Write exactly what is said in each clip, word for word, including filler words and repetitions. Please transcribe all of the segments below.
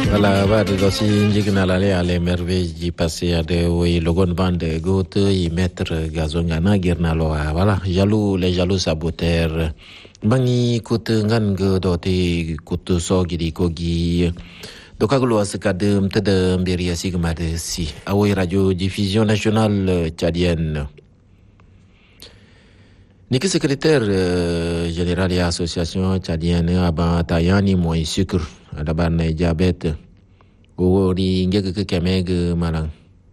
Voilà, va de dosi njigna lale ale merveille du passé à de oui logon bande gote y mettre gazonga na girna lo voilà jaloux les jaloux saboteurs bangi kut ngan go doti kut so gidi kogi dokaglo askadem tede mberia sigma de si awi radio diffusion nationale tchadienne. Niki secrétaire euh, général et association tchadienne aba tayani moy sucre adabar na diabète o ri ngege ke kemeg malang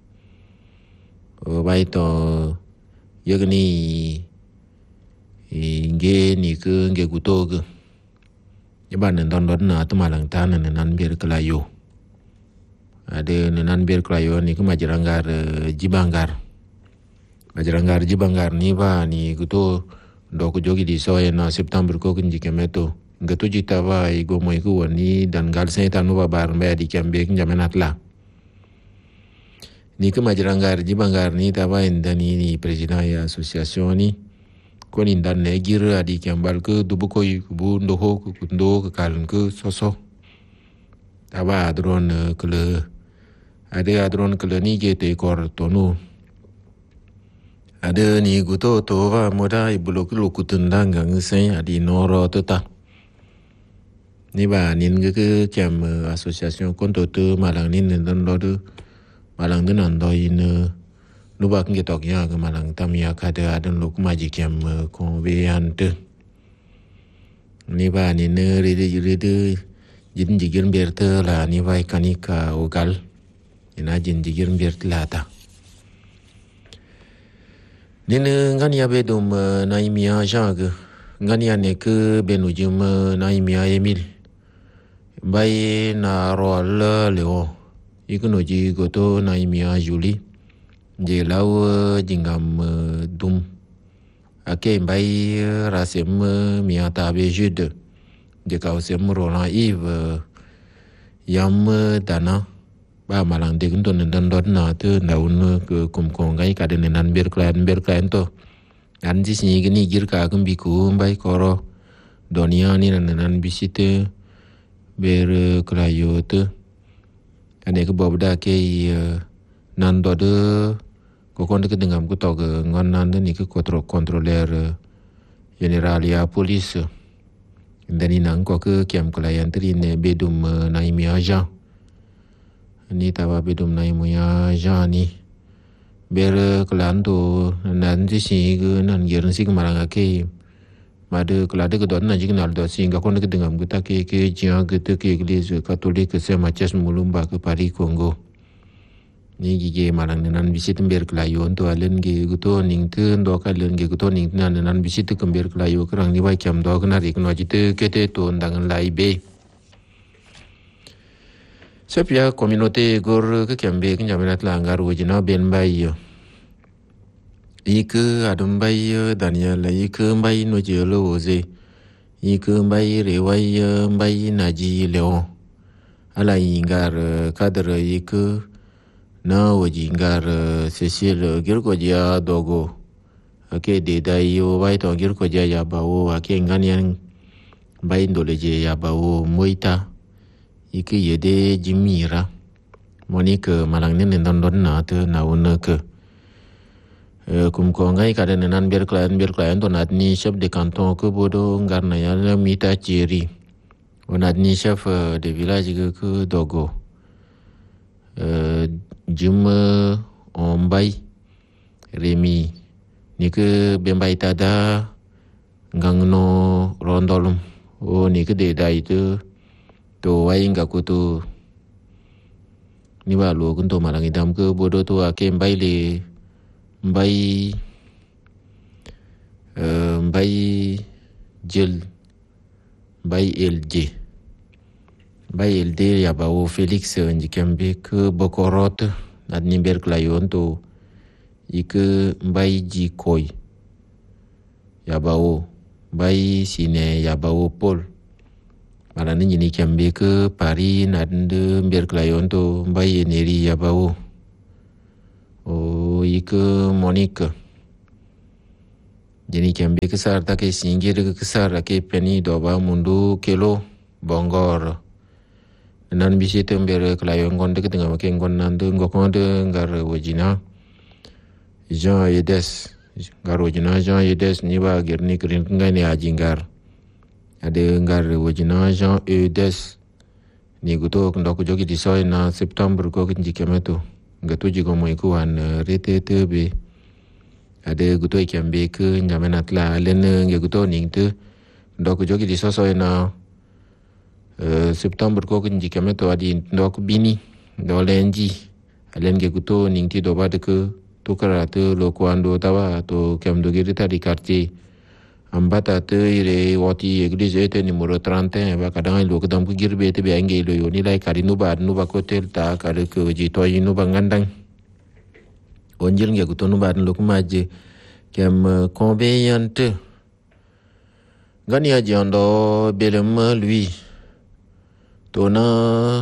o baito yegni nge ni ke nge gutog yaban ndon don na to malang tan nan bir klayo ade nan bir klayo ni ke majirangar jibangar majirangar jibangar ni ba ni guto do ko jogi di so na septembre ko kunji kemeto ngatu jita ba igo mo igo ni dan gal sen tanu ba bar mbe di kembe njamenat la ni ke majirangar jibangar ni ta ba indani ni president ya association ni ko ni dan ne gir adi kembal ke dubu ko bu ndo ho ko ndo ko kalun ke soso ta ba adron ke le ade adron ke le ni ge te kor tonu ada ni guto to va moda ibulo ku kutundang gang sen adi noro tota ni ba nin ke ke kem association konto to malang nin dan do de malang den do in lu ba ke tok ya ke malang tam ya ka de adan lu kuma ji kem ko be ante ni ba ni ne ri ri de jin jigir berte la ni vai kanika ogal ina jin jigir berte la ta Nene ngani ya bedum na imia jag ngani ya ne ke benujum na imia Emil bai na rol leo ikunoji goto na imia Julie je lau jingam dum ake bai rasem mia tabe jude je kausem Roland Yves yam dana ba malang de gunto nan dot na te naun ke kum ko ngai ka de nan ber klan ber klan to an ji ni gni gir ka kum bi ku bai koro donia ni nan nan bisite ber klayo te ane ke bob da ke nan do de ko kon de dingam ku to ngon nan ni ke kontrol contrôleur général ya police ndani nan ko ke kem klayan tri ne bedum na imi agent ni tawa bedum nai muya jani ber klando nan ji si gu nan yerin sig maranga ke made klade ke don na jignal do singa kon ke dingam guta ke ke jia ke te ke église catholique se matches mulumba ke Paris Congo ni gige marang nan bisit ber klayo to alen ge guto ning te ndo ka len ge guto ning nan nan bisit ke ber klayo krang ni wai kyam do na rik no jite ke te to ndang lai be Sepia communauté gor ke kembe ke njamenat la ngar wujina ben bay ik adam bay Daniel ik bay no jelo oze ik bay rewai bay naji leo ala ingar kadre ik na wujingar Cecile girgoja dogo ake de dai o bay to girgoja ya bawo ake nganian bay ndoleje ya bawo moita Iki yede jimira Monique malang ni don don na te na unek kum ko ngai ka den nan ber klaen ber klaen to nat ni chef de canton ke bodo ngar na ya mita chiri onat ni chef de village ke ke dogo jim ombay remi ni ke bembay tada ngangno rondolum o ni ke de dai te to wai nga kutu ni ba lo kun to malang idam ke bodo to ake mbai le mbai uh, mbai jel mbai lj mbai ld ya ba o Felix njikembe ke bokorot nad nimber klayon to ike mbai ji koy ya ba o mbai sine ya ba o Paul Malani jini kembe ke Paris nande mber klayon to mbai neri ya bawo o ike Monique jini kembe ke sar ta ke singir ke sar ke peni do ba mundu kelo bongor nan bisi tember klayo ngonde kedenga make ngon nan de ngokonde ngar wajina Jean Yedes ngar wajina Jean Yedes ni ba gerni krin ngani aji ngar ade ngar wajina Jean Yedes ni guto ndoko jogi di soy na September ko kinji kemeto ngatu jigo moy ko wan rete tebe ade guto ikambe ke nyamena tla len nge guto ningte ndoko jogi di soy na Uh, September ko kinji kemeto adi ndok bini do lenji alen ge guto ningti do bad ke to karate lo kwando tawa to kem do girita di quartier ambata te ire woti eglise ete numero trente et un ba kadang lo kedam ku girbe te be nge lo yo ni lai kari nu ba nu ba ko tel ta kare ke ji to yi nu ba ngandang onjil nge guto nu ba lo kumaje kem conveyante gani aji ando belem lui Tona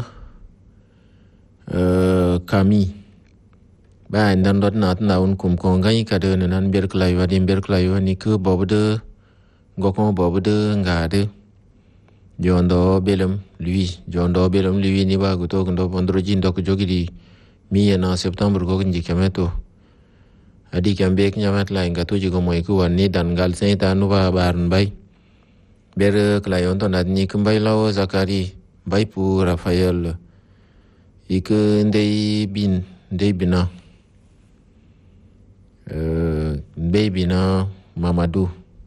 uh, kami ba ndan dot nat na un kum ko ngai ka de nan ber klai wa dim ber klai wa ni ku bobde ngoko bobde ngade jondo belem lui jondo belem lui ni ba guto ndo pondro jindo ko jogidi mi na september ko nji kemeto adi kambe knyamat la ngatu jigo moy ku wan ni dan gal sai ta nu ba barn bay ber klai on to nat ni kumbay lawo zakari Bai pu Rafael ike ndei bin ndei bina uh, ndei bina Mamadou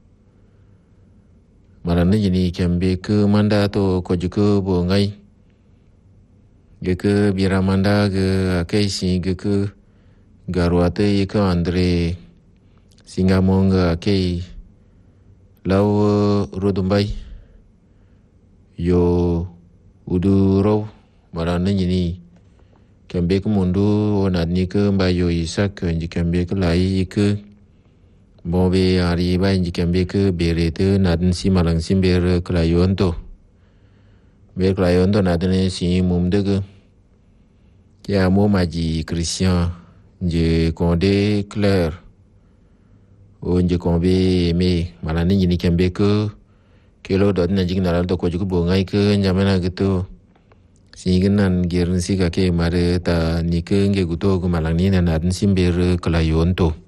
marane jini kembe ke manda to kojuke bo ngai geke bira manda ge akeisi geke garuate ike Andre Singamonga akei lau rodumbai yo udu row marana nyini kembe ke mundu onat ni ke mbayo Isak nji kembe ke lai ke bobe ari ba nji kembe ke berete nadin si malang simber klayonto ber klayonto nadin si mumde ke ya mo maji Christian nje konde Claire o nje kombe me marana nyini kembe ke kelo dot na jing naral to ko jugo bongai ke nyamena gitu singinan gerin siga ke mare ta nike nge guto ko malang ni na adin simber kelayon to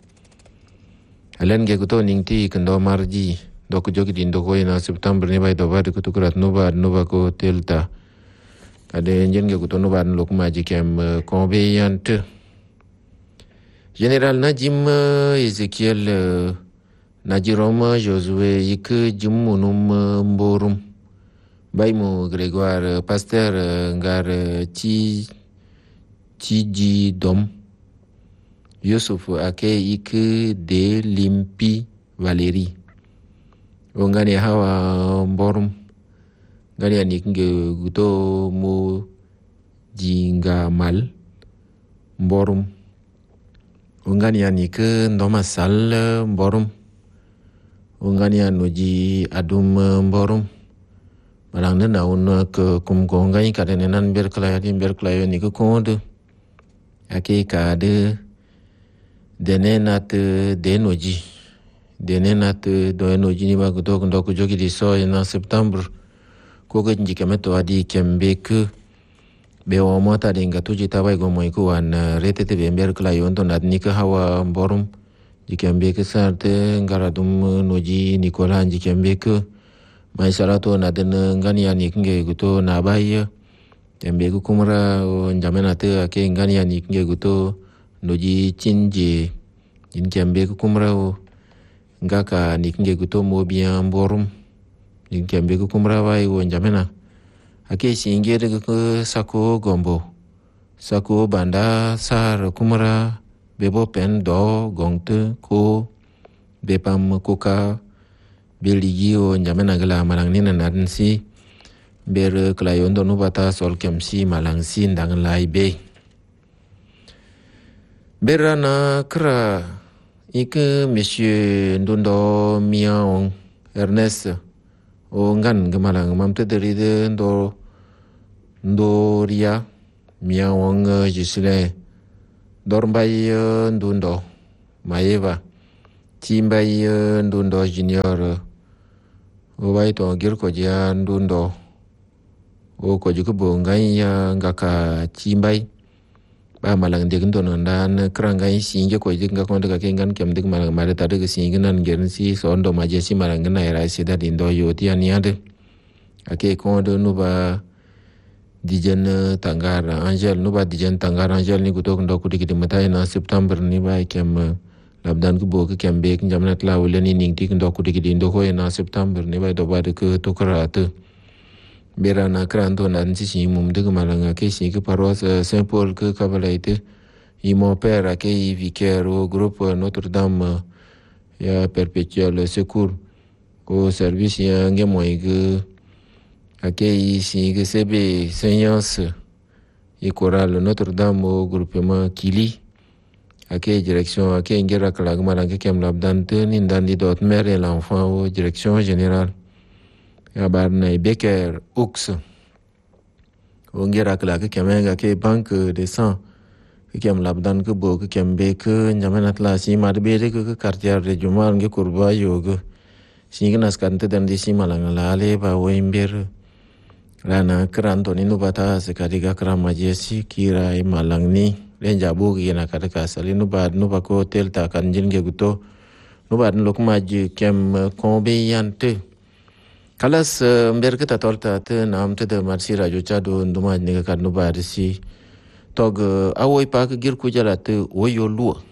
alen nge guto ningti kendo marji do ko jogi din do ko ina September ni bai do ba ko tukurat no ba no ba ko telta ade ngen nge guto no ba no ko maji kem conveyant general Najim Ezekiel Najiroma Josué ike jumunum mborum baimu Grégoire Pasteur ngar ci ci dom Yusuf ake ike de limpi Valérie ongani hawa mborum ngani aniknge guto mu jinga mal mborum ongani anike ndoma sal mborum ungani anuji adum mborum malang na un ke kum ko ngai ka denan ber klaya dim ber klaya ni ko konde ake ka de denenat denoji denenat do enoji ni ba ko do ko jogi di so na September ko ga nji kemeto adi kembe ke be o mota de ngatu ji tabai go moy ko wan retete be ber klaya on to nat ni ka hawa mborum jikembe ke sarte ngaradum noji Nicola jikembe ke mai sarato na den ngani ani kinge guto na bai tembe ku kumra njamena te ake ngani ani kinge guto noji chinje in kembe ku kumra ngaka ni kinge guto mo bien borum in kembe ku kumra bai wo njamena ake singere ku sako gombo sako banda sar kumra bebo pen do gongte ko bepam koka beligi o njamena gala malang ni nan si ber klayon do nubata sol kemsi malang si ndang lai be berana kra ike monsieur ndundo miaong Ernest o ngan gemalang mamte dari de ndo ndo ria miaong jisle dormbai ndundo maeva timbai ndundo junior obai to girko dia ndundo o ko juko bo ngai ya ngaka chimbai ba malang de ndo nan kranga singe ko jinga ko daga kengan kem dik malang mare ta daga singe nan gerin si so ndo maje si malang na ira si da dindo yo ti aniade ake ko do no ba dijen tangara angel no ba dijen tangara angel ni gutok ndo kudi kidi matai na september ni ba kem labdan ku bo ke kem be kem jamnat la wala ni ning tik ndo kudi kidi ndo ko na september ni ba do ba de ke to karate bera na kranto na nsi si mum de malanga ke si ke paroisse Saint Paul que kabalaite i mon père a ke i vicaire au groupe Notre-Dame ya perpétuel secours au service ya ngemo que a ke i si que sebe séance i chorale Notre-Dame au groupement Kili a ke direction a ke ngera kala malanga kem labdante ni ndandi dot mère l'enfant au direction générale Abarna Becker Ux Ongera kala ke kemenga ke banque de sang ke kem labdan ke bo ke kembe ke nyamanat la si madbe ke quartier regional nge kurba yoga singa naskante dan di si malanga lale ba wember rana kranto ni nubata se kadiga krama jesi kira e malangni lenja bugi na kadaka sali nubad nubako hotel ta kanjin ge guto nubad lokma ji kem kombe yante Kalas mber kita tolta te nam te de marsi rajo chado nduma ne ka no barisi tog awoi pa gir ku jala te oyo luo